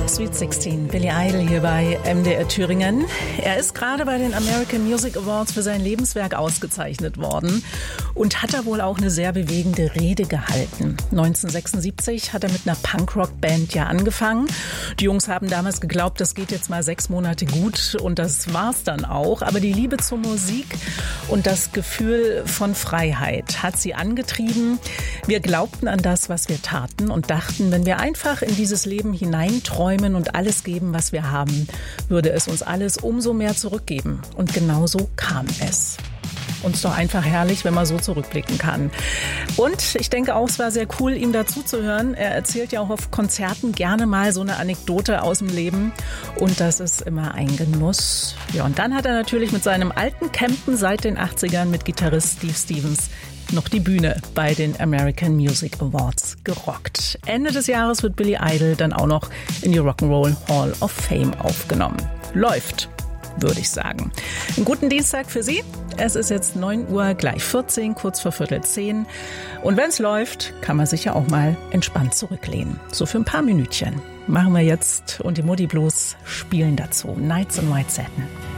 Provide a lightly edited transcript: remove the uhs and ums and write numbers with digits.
Sweet 16, Billy Idol hier bei MDR Thüringen. Er ist gerade bei den American Music Awards für sein Lebenswerk ausgezeichnet worden und hat da wohl auch eine sehr bewegende Rede gehalten. 1976 hat er mit einer Punkrock-Band ja angefangen. Die Jungs haben damals geglaubt, das geht jetzt mal 6 Monate gut und das war's dann auch. Aber die Liebe zur Musik und das Gefühl von Freiheit hat sie angetrieben. Wir glaubten an das, was wir taten und dachten, wenn wir einfach in dieses Leben hineinträumen und alles geben, was wir haben, würde es uns alles umso mehr zurückgeben. Und genau so kam es. Und es ist doch einfach herrlich, wenn man so zurückblicken kann. Und ich denke auch, es war sehr cool, ihm dazu zu hören. Er erzählt ja auch auf Konzerten gerne mal so eine Anekdote aus dem Leben. Und das ist immer ein Genuss. Ja, und dann hat er natürlich mit seinem alten Campen seit den 80ern mit Gitarrist Steve Stevens noch die Bühne bei den American Music Awards gerockt. Ende des Jahres wird Billy Idol dann auch noch in die Rock'n'Roll Hall of Fame aufgenommen. Läuft, würde ich sagen. Einen guten Dienstag für Sie. Es ist jetzt 9 Uhr, gleich 14, kurz vor 9:15. Und wenn es läuft, kann man sich ja auch mal entspannt zurücklehnen. So für ein paar Minütchen. Machen wir jetzt und die Moody Blues spielen dazu. Nights in White Satin.